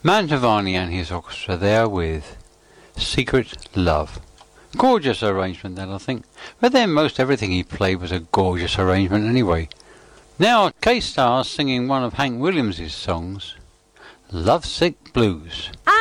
Mantovani and his orchestra there with Secret Love. Gorgeous arrangement that, I think. But then most everything he played was a gorgeous arrangement anyway. Now K-Star singing one of Hank Williams' songs, Lovesick Blues.